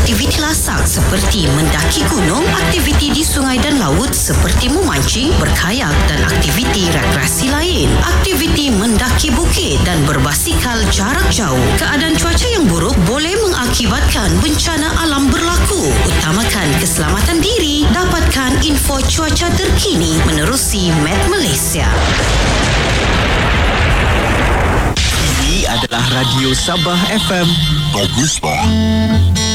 aktiviti lasak seperti mendaki gunung, aktiviti di sungai dan laut seperti memancing, berkayak dan aktiviti rekreasi lain. Aktiviti mendaki bukit dan berbasikal jarak jauh. Keadaan cuaca yang buruk boleh mengakibatkan bencana alam berlaku. Utamakan keselamatan diri. Dapatkan info cuaca terkini menerusi Met Malaysia. Ini adalah Radio Sabah FM. Bagus, Pak.